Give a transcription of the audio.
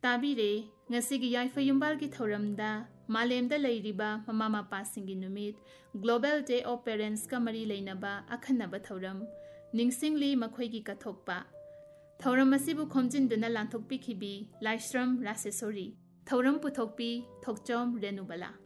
ताबीरे ngasiगी yaifा युम्बालगी थौरमदा मालेमदा लैरिबा mama मापासिंगी नुमित global day of parents का मरी लेनबा अखन्नबा थौरम निंगसिंगली मखोइगी कथोकपा थौरम असिबु खोमजिनदुना लांथोकपिखिबी लाइश्रम रासेसोरी थौरम पुथोकपी थोकचोम रेनुबला।